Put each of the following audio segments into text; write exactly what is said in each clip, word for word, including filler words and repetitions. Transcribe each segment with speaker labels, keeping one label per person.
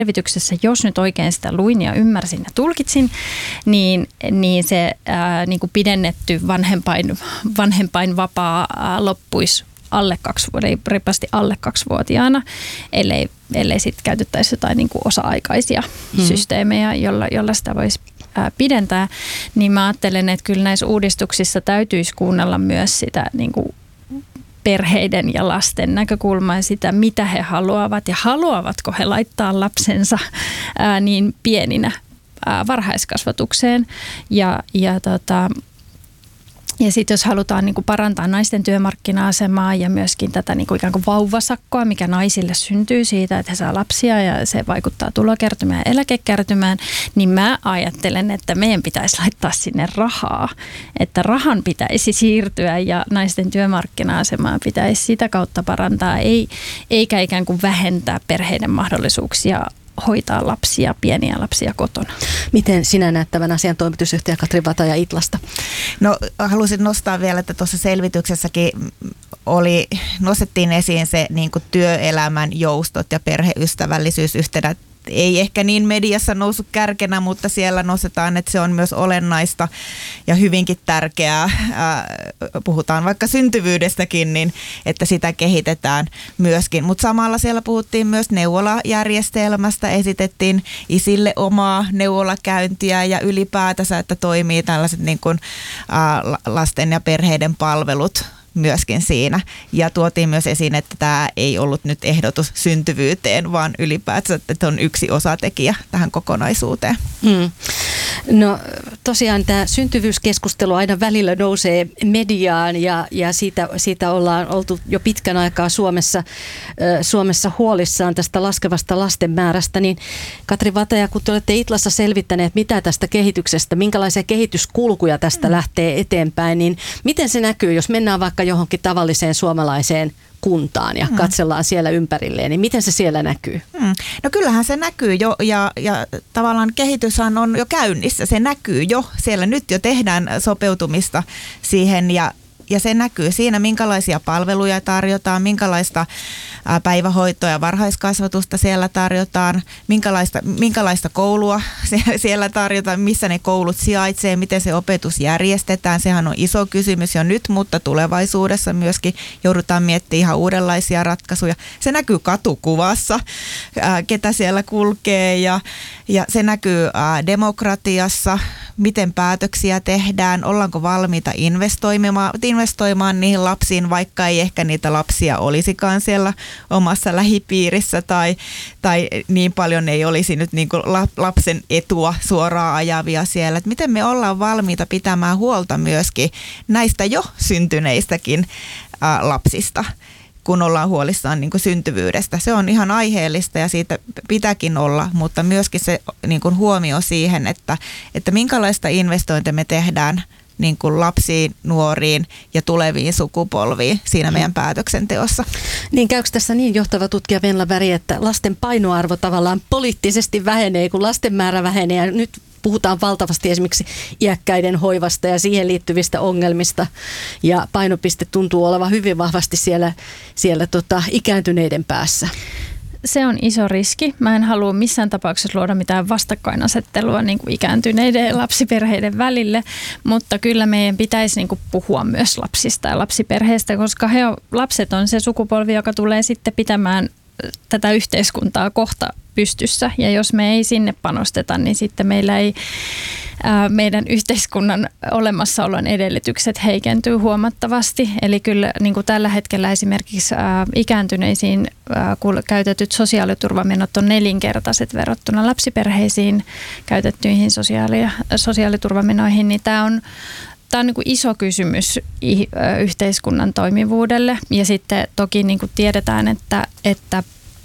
Speaker 1: selvityksessä, jos nyt oikein sitä luin ja ymmärsin ja tulkitsin, niin, niin se ää, niin kuin pidennetty vanhempain, vanhempainvapaa ää, loppuisi alle kaksi, reippaasti alle kaksivuotiaana, ellei, ellei sitten käytettäisi jotain niin kuin osa-aikaisia hmm. systeemejä, jolla, jolla sitä voisi ää, pidentää. Niin mä ajattelen, että kyllä näissä uudistuksissa täytyisi kuunnella myös sitä niin kuin perheiden ja lasten näkökulmaa ja sitä, mitä he haluavat ja haluavatko he laittaa lapsensa ää, niin pieninä ää, varhaiskasvatukseen. Ja, ja, tota, ja sitten jos halutaan niin kuin parantaa naisten työmarkkina-asemaa ja myöskin tätä niin kuin ikään kuin vauvasakkoa, mikä naisille syntyy siitä, että he saa lapsia ja se vaikuttaa tulokertymään ja eläkekertymään, niin mä ajattelen, että meidän pitäisi laittaa sinne rahaa. Että rahan pitäisi siirtyä ja naisten työmarkkina-asemaa pitäisi sitä kautta parantaa, ei, eikä ikään kuin vähentää perheiden mahdollisuuksia hoitaa lapsia, pieniä lapsia kotona.
Speaker 2: Miten sinä näet tämän asian, toimitusjohtaja Katri Vataja Itlasta?
Speaker 3: No halusin nostaa vielä, että tuossa selvityksessäkin oli, nostettiin esiin se niin kuin työelämän joustot ja perheystävällisyys yhtenä. Ei ehkä niin mediassa noussut kärkenä, mutta siellä nostetaan, että se on myös olennaista ja hyvinkin tärkeää. Puhutaan vaikka syntyvyydestäkin, niin että sitä kehitetään myöskin. Mutta samalla siellä puhuttiin myös neuvolajärjestelmästä, esitettiin isille omaa neuvolakäyntiä ja ylipäätänsä, että toimii tällaiset niin kuin, lasten ja perheiden palvelut myöskin siinä. Ja tuotiin myös esiin, että tämä ei ollut nyt ehdotus syntyvyyteen, vaan ylipäätään, että on yksi osatekijä tähän kokonaisuuteen.
Speaker 2: Hmm. No tosiaan tämä syntyvyyskeskustelu aina välillä nousee mediaan ja, ja siitä, siitä ollaan oltu jo pitkän aikaa Suomessa, Suomessa huolissaan tästä laskevasta lasten määrästä. Niin Katri Vataja, kun te olette Itlassa selvittäneet, mitä tästä kehityksestä, minkälaisia kehityskulkuja tästä hmm. lähtee eteenpäin, niin miten se näkyy, jos mennään vaikka johonkin tavalliseen suomalaiseen kuntaan ja katsellaan siellä ympärilleen, niin miten se siellä näkyy?
Speaker 3: Hmm. No kyllähän se näkyy jo ja, ja tavallaan kehityshän on jo käynnissä. Se näkyy jo. Siellä nyt jo tehdään sopeutumista siihen ja Ja se näkyy siinä, minkälaisia palveluja tarjotaan, minkälaista päivähoitoa ja varhaiskasvatusta siellä tarjotaan, minkälaista, minkälaista koulua siellä tarjotaan, missä ne koulut sijaitsee, miten se opetus järjestetään. Sehän on iso kysymys jo nyt, mutta tulevaisuudessa myöskin joudutaan miettimään ihan uudenlaisia ratkaisuja. Se näkyy katukuvassa, ketä siellä kulkee ja, ja se näkyy demokratiassa, miten päätöksiä tehdään, ollaanko valmiita investoimaan, investoimaan niihin lapsiin, vaikka ei ehkä niitä lapsia olisikaan siellä omassa lähipiirissä tai, tai niin paljon ei olisi nyt niin kuin lapsen etua suoraan ajavia siellä. Et miten me ollaan valmiita pitämään huolta myöskin näistä jo syntyneistäkin ää, lapsista, kun ollaan huolissaan niin kuin syntyvyydestä. Se on ihan aiheellista ja siitä pitääkin olla, mutta myöskin se niin kuin huomio siihen, että, että minkälaista investointia me tehdään niin kuin lapsiin, nuoriin ja tuleviin sukupolviin siinä meidän päätöksenteossa.
Speaker 2: Niin käykö tässä niin, johtava tutkija Venla Väri, että lasten painoarvo tavallaan poliittisesti vähenee, kun lasten määrä vähenee ja nyt puhutaan valtavasti esimerkiksi iäkkäiden hoivasta ja siihen liittyvistä ongelmista ja painopiste tuntuu olevan hyvin vahvasti siellä, siellä tota, ikääntyneiden päässä.
Speaker 1: Se on iso riski. Mä en halua missään tapauksessa luoda mitään vastakkainasettelua niin kuin ikääntyneiden ja lapsiperheiden välille, mutta kyllä meidän pitäisi niin kuin puhua myös lapsista ja lapsiperheistä, koska he on, lapset on se sukupolvi, joka tulee sitten pitämään tätä yhteiskuntaa kohta pystyssä. Ja jos me ei sinne panosteta, niin sitten meillä ei ää, meidän yhteiskunnan olemassaolon edellytykset heikentyy huomattavasti. Eli kyllä niin kuin tällä hetkellä esimerkiksi ää, ikääntyneisiin ää, käytetyt sosiaaliturvamenot on nelinkertaiset verrattuna lapsiperheisiin käytettyihin sosiaali- sosiaaliturvamenoihin, niin tämä on Tämä on niin kuin iso kysymys yhteiskunnan toimivuudelle ja sitten toki niin kuin tiedetään, että, että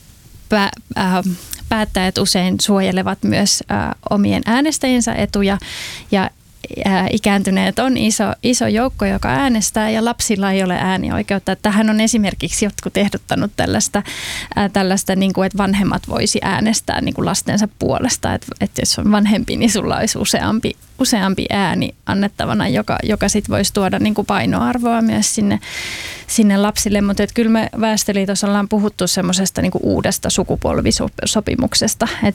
Speaker 1: pä, äh, päättäjät usein suojelevat myös äh, omien äänestäjiensä etuja ja ikääntyneet on iso, iso joukko, joka äänestää ja lapsilla ei ole äänioikeutta. Tähän on esimerkiksi jotkut ehdottanut tällaista, ää, tällaista niin kuin, että vanhemmat voisi äänestää niin kuin lastensa puolesta. Että, että jos on vanhempi, niin sulla olisi useampi, useampi ääni annettavana, joka, joka sitten voisi tuoda niin kuin painoarvoa myös sinne, sinne lapsille. Mutta kyllä me Väestöliitossa ollaan puhuttu semmoisesta niin kuin uudesta sukupolvisopimuksesta, että